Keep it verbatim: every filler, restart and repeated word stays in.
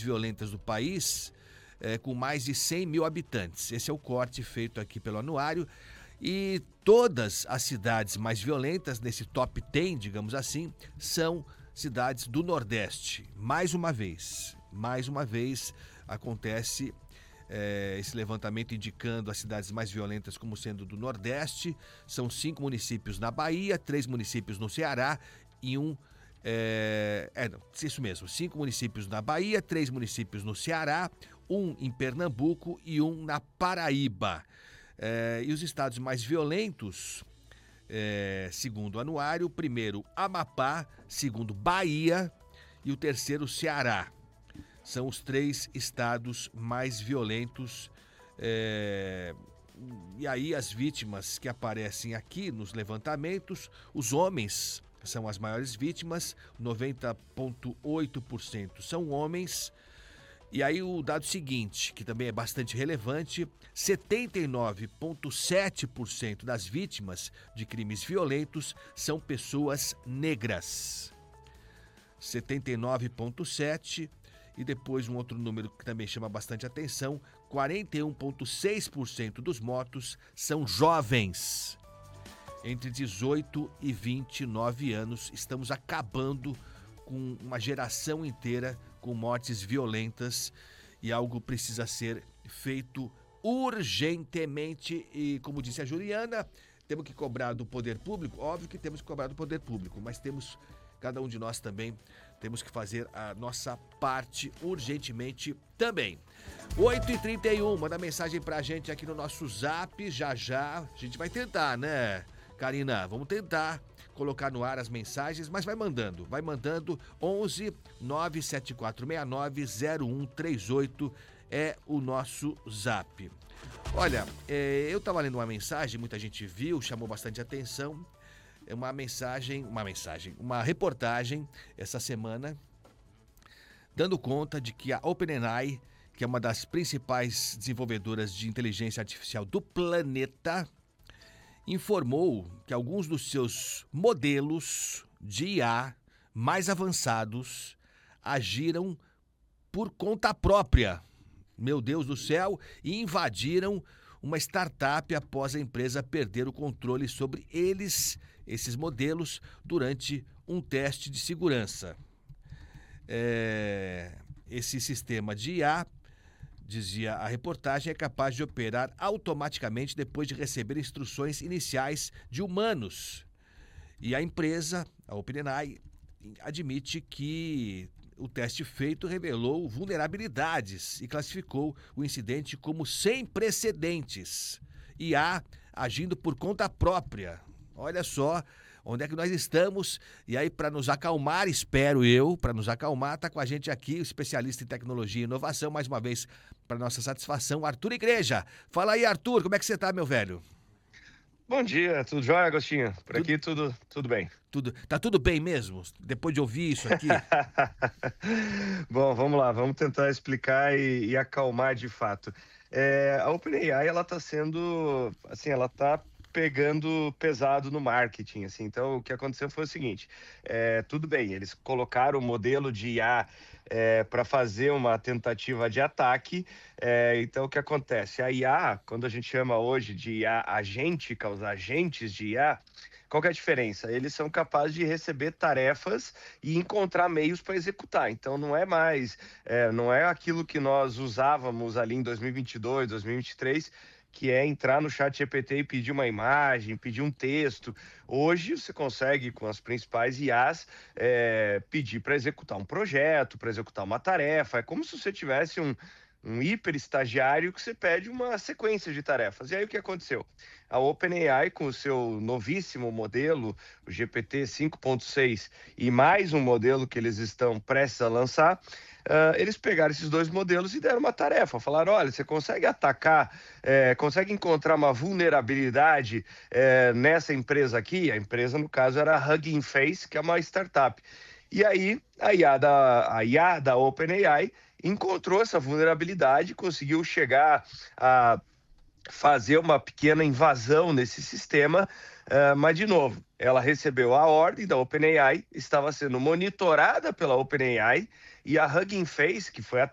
violentas do país, é, com mais de cem mil habitantes. Esse é o corte feito aqui pelo anuário. E todas as cidades mais violentas nesse top dez, digamos assim, são cidades do Nordeste. Mais uma vez, mais uma vez acontece é, esse levantamento indicando as cidades mais violentas como sendo do Nordeste. São cinco municípios na Bahia, três municípios no Ceará e um... É, é não, isso mesmo, cinco municípios na Bahia, três municípios no Ceará, um em Pernambuco e um na Paraíba. É, e os estados mais violentos, é, segundo o anuário, primeiro Amapá, segundo Bahia e o terceiro Ceará. São os três estados mais violentos. É, e aí as vítimas que aparecem aqui nos levantamentos, os homens são as maiores vítimas, noventa vírgula oito por cento são homens. E aí o dado seguinte, que também é bastante relevante, setenta e nove vírgula sete por cento das vítimas de crimes violentos são pessoas negras. setenta e nove vírgula sete por cento e depois um outro número que também chama bastante atenção, quarenta e um vírgula seis por cento dos mortos são jovens. Entre dezoito e vinte e nove anos, estamos acabando com uma geração inteira com mortes violentas e algo precisa ser feito urgentemente. E, como disse a Juliana, temos que cobrar do poder público. Óbvio que temos que cobrar do poder público, mas temos, cada um de nós também, temos que fazer a nossa parte urgentemente também. oito e trinta e um, manda mensagem pra gente aqui no nosso zap, já já, a gente vai tentar, né, Karina? Vamos tentar colocar no ar as mensagens, mas vai mandando, vai mandando. Onze nove sete quatro seis nove zero um três oito é o nosso zap. Olha, é, eu estava lendo uma mensagem, muita gente viu, chamou bastante atenção. É uma mensagem, uma mensagem, uma reportagem essa semana, dando conta de que a OpenAI, que é uma das principais desenvolvedoras de inteligência artificial do planeta, informou que alguns dos seus modelos de I A mais avançados agiram por conta própria, meu Deus do céu, e invadiram uma startup após a empresa perder o controle sobre eles, esses modelos, durante um teste de segurança. É, esse sistema de I A, dizia a reportagem, é capaz de operar automaticamente depois de receber instruções iniciais de humanos. E a empresa, a OpenAI, admite que o teste feito revelou vulnerabilidades e classificou o incidente como sem precedentes. I A agindo por conta própria. Olha só onde é que nós estamos. E aí, para nos acalmar, espero eu, para nos acalmar, está com a gente aqui o especialista em tecnologia e inovação, mais uma vez, para nossa satisfação, Arthur Igreja. Fala aí, Arthur, como é que você está, meu velho? Bom dia, tudo jóia, Agostinho? Por tudo, aqui tudo, tudo bem. Tudo, tá tudo bem mesmo? Depois de ouvir isso aqui? Bom, vamos lá, vamos tentar explicar e, e acalmar de fato. É, a OpenAI, ela está sendo, assim, ela está pegando pesado no marketing, assim. Então, o que aconteceu foi o seguinte, é, tudo bem, eles colocaram o modelo de I A é, para fazer uma tentativa de ataque. É, então, o que acontece? A I A, quando a gente chama hoje de I A agêntica, os agentes de I A, qual que é a diferença? Eles são capazes de receber tarefas e encontrar meios para executar. Então, não é mais, é, não é aquilo que nós usávamos ali em dois mil e vinte e dois, dois mil e vinte e três, que é entrar no chat G P T e pedir uma imagem, pedir um texto. Hoje você consegue, com as principais I As, é, pedir para executar um projeto, para executar uma tarefa. É como se você tivesse um, um hiper estagiário que você pede uma sequência de tarefas. E aí o que aconteceu? A OpenAI, com o seu novíssimo modelo, o G P T cinco ponto seis, e mais um modelo que eles estão prestes a lançar, Uh, eles pegaram esses dois modelos e deram uma tarefa, falaram, olha, você consegue atacar, é, consegue encontrar uma vulnerabilidade é, nessa empresa aqui? A empresa, no caso, era a Hugging Face, que é uma startup. E aí, a I A da, a I A da OpenAI encontrou essa vulnerabilidade, conseguiu chegar a fazer uma pequena invasão nesse sistema, uh, mas, de novo, ela recebeu a ordem da OpenAI, estava sendo monitorada pela OpenAI, e a Hugging Face, que foi a